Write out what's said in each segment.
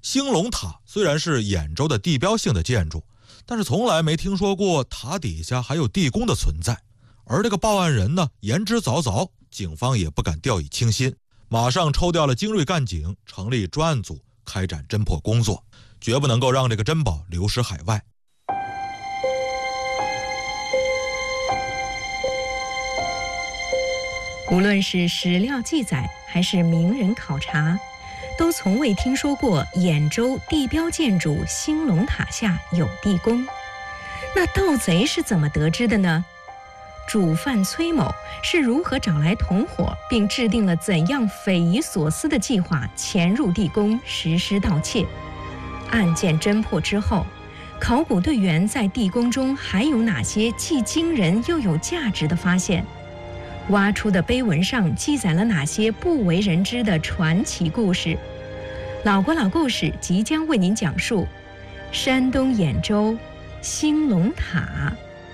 兴隆塔虽然是兖州的地标性的建筑，但是从来没听说过塔底下还有地宫的存在。而这个报案人呢，言之凿凿，警方也不敢掉以轻心，马上抽调了精锐干警，成立专案组，开展侦破工作，绝不能够让这个珍宝流失海外。 无论是史料记载还是名人考察，都从未听说过兖州地标建筑兴隆塔下有地宫。那盗贼是怎么得知的呢？主犯崔某是如何找来同伙，并制定了怎样匪夷所思的计划，潜入地宫实施盗窃？案件侦破之后，考古队员在地宫中还有哪些既惊人又有价值的发现？挖出的碑文上记载了哪些不为人知的传奇故事？老国老故事即将为您讲述山东兖州兴隆塔。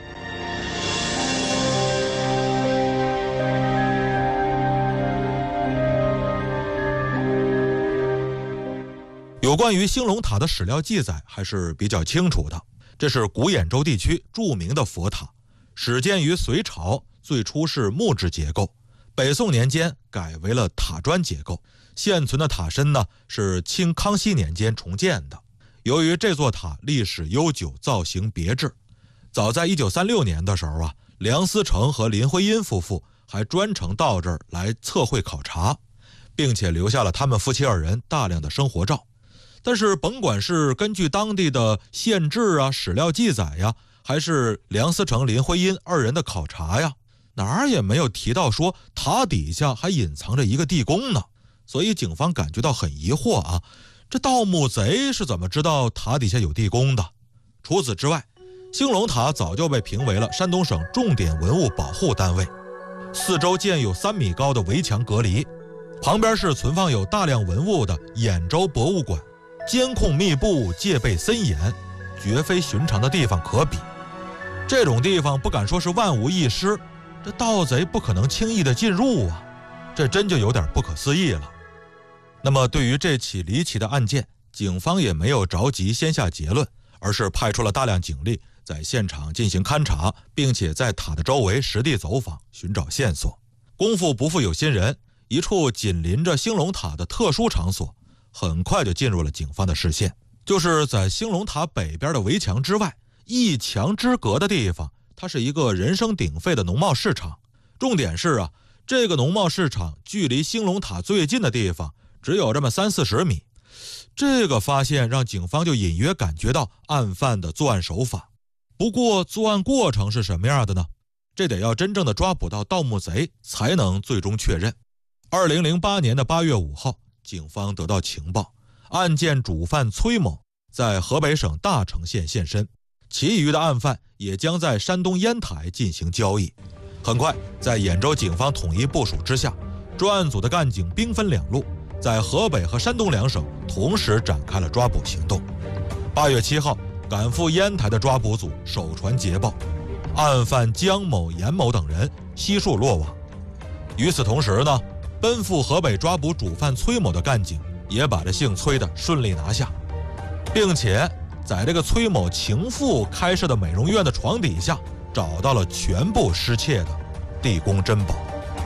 有关于兴隆塔的史料记载还是比较清楚的。这是古兖州地区著名的佛塔，始建于隋朝，最初是木质结构，北宋年间改为了塔砖结构。现存的塔身呢，是清康熙年间重建的。由于这座塔历史悠久，造型别致，早在1936年的时候啊，梁思成和林徽因夫妇还专程到这儿来测绘考察，并且留下了他们夫妻二人大量的生活照。但是甭管是根据当地的县志啊、史料记载呀，还是梁思成、林徽因二人的考察呀，哪儿也没有提到说塔底下还隐藏着一个地宫呢。所以警方感觉到很疑惑啊，这盗墓贼是怎么知道塔底下有地宫的？除此之外，兴隆塔早就被评为了山东省重点文物保护单位，四周建有3米高的围墙隔离，旁边是存放有大量文物的兖州博物馆，监控密布，戒备森严，绝非寻常的地方可比。这种地方不敢说是万无一失，这盗贼不可能轻易的进入啊，这真就有点不可思议了。那么对于这起离奇的案件，警方也没有着急先下结论，而是派出了大量警力在现场进行勘查，并且在塔的周围实地走访，寻找线索。功夫不负有心人，一处紧邻着兴隆塔的特殊场所很快就进入了警方的视线，就是在兴隆塔北边的围墙之外1墙之隔的地方，它是一个人声鼎沸的农贸市场。重点是啊，这个农贸市场距离兴隆塔最近的地方只有这么30-40米。这个发现让警方就隐约感觉到案犯的作案手法。不过作案过程是什么样的呢？这得要真正的抓捕到盗墓贼才能最终确认。2008年的8月5号，警方得到情报，案件主犯崔某在河北省大城县现身，其余的案犯也将在山东烟台进行交易。很快，在兖州警方统一部署之下，专案组的干警兵分2路，在河北和山东2省同时展开了抓捕行动。8月7号，赶赴烟台的抓捕组首传捷报，案犯姜某、严某等人悉数落网。与此同时呢，奔赴河北抓捕主犯崔某的干警也把这姓崔的顺利拿下，并且在这个崔某情妇开设的美容院的床底下找到了全部失窃的地宫珍宝。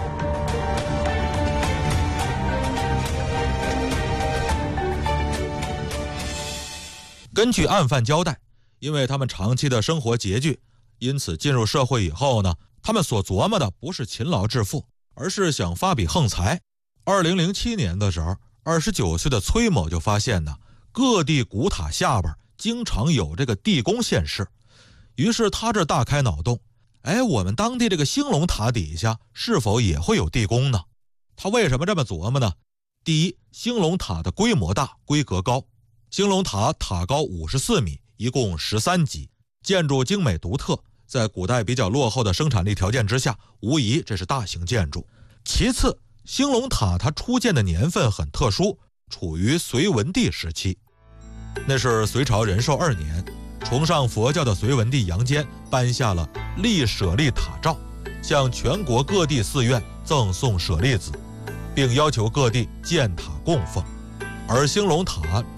根据案犯交代，因为他们长期的生活拮据，因此进入社会以后呢，他们所琢磨的不是勤劳致富，而是想发笔横财。2007年的时候，29岁的崔某就发现呢，各地古塔下边经常有这个地宫现世，于是他这大开脑洞，我们当地这个兴隆塔底下是否也会有地宫呢？他为什么这么琢磨呢？第一，兴隆塔的规模大，规格高。兴隆塔塔高54米，一共13级，建筑精美独特，在古代比较落后的生产力条件之下，无疑这是大型建筑。其次，兴隆塔它初建的年份很特殊，处于隋文帝时期。那是隋朝仁寿2年，崇尚佛教的隋文帝杨坚颁下了立舍利塔诏，向全国各地寺院赠送舍利子，并要求各地建塔供奉。而兴隆塔